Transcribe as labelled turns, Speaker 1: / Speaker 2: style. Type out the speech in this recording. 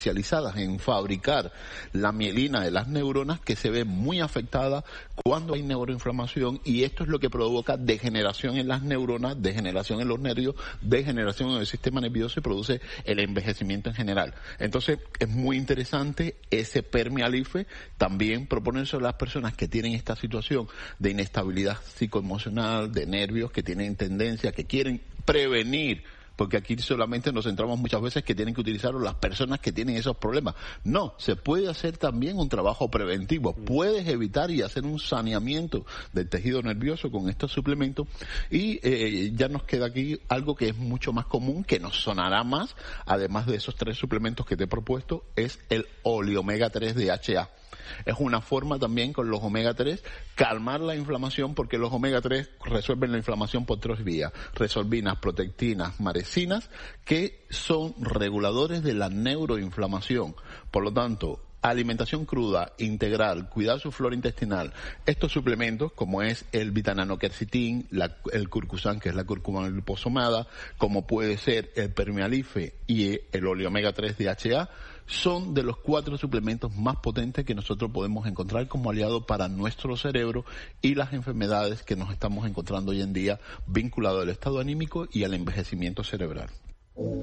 Speaker 1: especializadas en fabricar la mielina de las neuronas, que se ve muy afectada cuando hay neuroinflamación, y esto es lo que provoca degeneración en las neuronas, degeneración en los nervios, degeneración en el sistema nervioso y produce el envejecimiento en general. Entonces es muy interesante ese Permialife, también proponerse a las personas que tienen esta situación de inestabilidad psicoemocional, de nervios, que tienen tendencia, que quieren prevenir, porque aquí solamente nos centramos muchas veces que tienen que utilizarlo las personas que tienen esos problemas. No, se puede hacer también un trabajo preventivo. Puedes evitar y hacer un saneamiento del tejido nervioso con estos suplementos, y ya nos queda aquí algo que es mucho más común, que nos sonará más, además de esos 3 suplementos que te he propuesto, es el Oliomega 3 DHA. Es una forma también con los omega 3 calmar la inflamación, porque los omega 3 resuelven la inflamación por 3 vías: resorbinas, protectinas, marecinas, que son reguladores de la neuroinflamación. Por lo tanto, alimentación cruda, integral, cuidar su flora intestinal. Estos suplementos, como es el vitananoquercitín, el curcusan, que es la cúrcuma liposomada, como puede ser el Permialife y el Oliomega 3 DHA, son de los 4 suplementos más potentes que nosotros podemos encontrar como aliado para nuestro cerebro y las enfermedades que nos estamos encontrando hoy en día vinculadas al estado anímico y al envejecimiento cerebral.